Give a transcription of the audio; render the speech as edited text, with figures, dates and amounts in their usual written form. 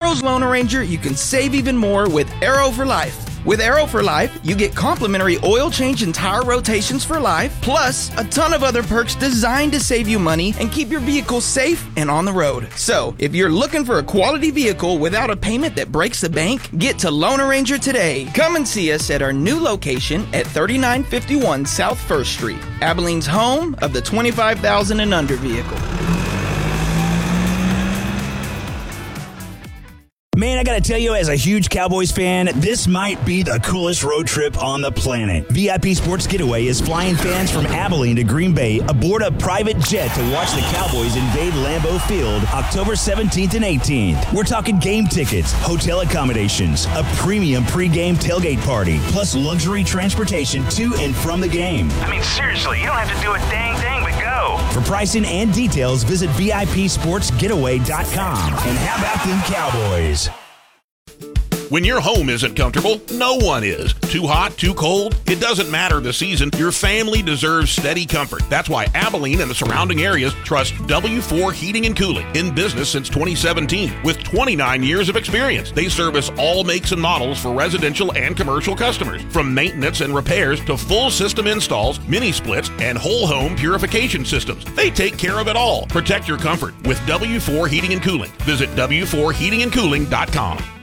Arrow's Lone Ranger, you can save even more with Arrow for Life. With Arrow for Life, you get complimentary oil change and tire rotations for life, plus a ton of other perks designed to save you money and keep your vehicle safe and on the road. So, if you're looking for a quality vehicle without a payment that breaks the bank, get to Lone Ranger today. Come and see us at our new location at 3951 South 1st Street, Abilene's home of the 25,000 and under vehicle. Man, I gotta tell you, as a huge Cowboys fan, this might be the coolest road trip on the planet. VIP Sports Getaway is flying fans from Abilene to Green Bay aboard a private jet to watch the Cowboys invade Lambeau Field October 17th and 18th. We're talking game tickets, hotel accommodations, a premium pregame tailgate party, plus luxury transportation to and from the game. I mean, seriously, you don't have to do a dang thing but go. For pricing and details, visit VIPSportsGetaway.com. And how about them Cowboys? When your home isn't comfortable, no one is. Too hot, too cold? It doesn't matter the season. Your family deserves steady comfort. That's why Abilene and the surrounding areas trust W4 Heating and Cooling. In business since 2017 with 29 years of experience. They service all makes and models for residential and commercial customers. From maintenance and repairs to full system installs, mini splits, and whole home purification systems. They take care of it all. Protect your comfort with W4 Heating and Cooling. Visit W4HeatingandCooling.com.